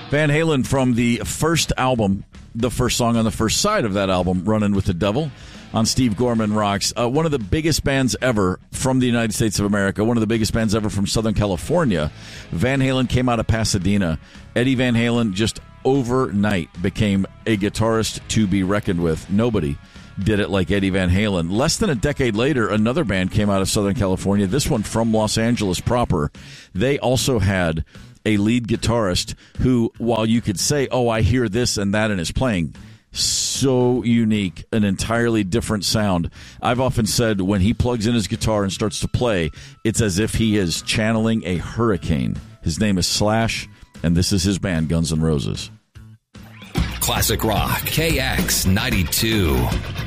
Van Halen from the first album, the first song on the first side of that album, Runnin' with the Devil, on Steve Gorman Rocks. One of the biggest bands ever from the United States of America, one of the biggest bands ever from Southern California. Van Halen came out of Pasadena. Eddie Van Halen just overnight became a guitarist to be reckoned with. Nobody did it like Eddie Van Halen. Less than a decade later, another band came out of Southern California, this one from Los Angeles proper. They also had a lead guitarist who, while you could say, oh, I hear this and that in his playing, so unique, an entirely different sound. I've often said when he plugs in his guitar and starts to play, it's as if he is channeling a hurricane. His name is Slash, and this is his band, Guns N' Roses. Classic Rock, KX92.